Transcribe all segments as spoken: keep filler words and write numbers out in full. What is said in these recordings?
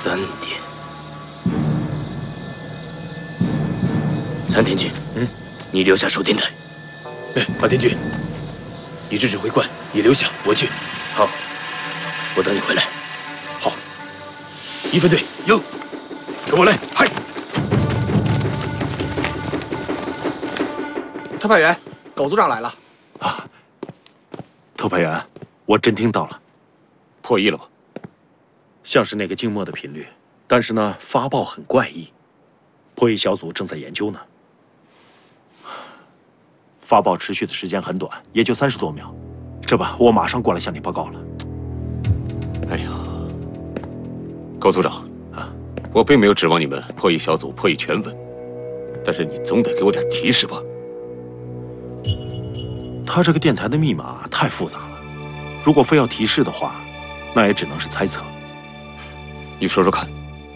三点。三田君，嗯，你留下守天台。 哎，马天君，你这指挥官你留下，我去。 好，我等你回来。 好，一分队有，跟我来，嗨！ 特派员，狗组长来了。 啊，特派员，我真听到了， 破译了吧？ 像是那个静默的频率，但是呢，发报很怪异。破译小组正在研究呢。发报持续的时间很短，也就三十多秒。这吧，我马上过来向你报告了。 哎呀，高组长啊，我并没有指望你们破译小组破译全文，但是你总得给我点提示吧。 他这个电台的密码太复杂了，如果非要提示的话，那也只能是猜测。 你说说看。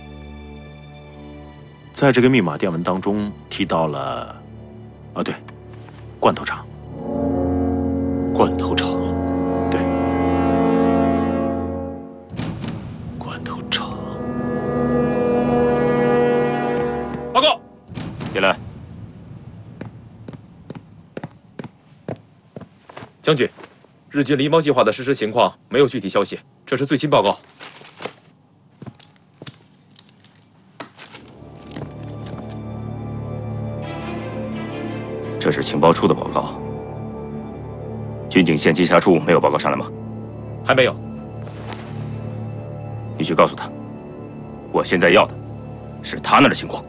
在这个密码电文当中提到了，啊对，罐头厂。 罐头厂， 对， 罐头厂。 报告， 进来。 将军，日军狸猫计划的实施情况没有具体消息，这是最新报告。 这是情报处的报告。军警县稽查处没有报告上来吗？ 还没有。 你去告诉他，我现在要的是他那儿的情况。